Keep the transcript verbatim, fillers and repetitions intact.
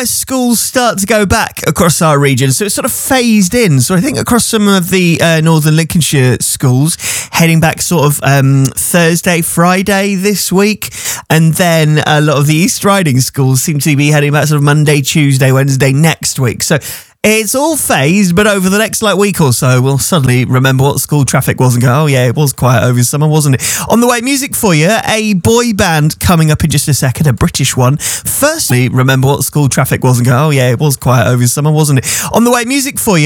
where schools start to go back across our region. So it's sort of phased in. So I think across some of the uh, northern Lincolnshire schools, heading back sort of um, Thursday, Friday this week. And then a lot of the East Riding schools seem to be heading back sort of Monday, Tuesday, Wednesday next week. So it's all phased, but over the next like week or so, we'll suddenly remember what school traffic was and go, oh yeah, it was quiet over summer, wasn't it? On the way, music for you, a boy band coming up in just a second, a British one. Firstly, remember what school traffic was and go, oh yeah, it was quiet over summer, wasn't it? On the way, music for you.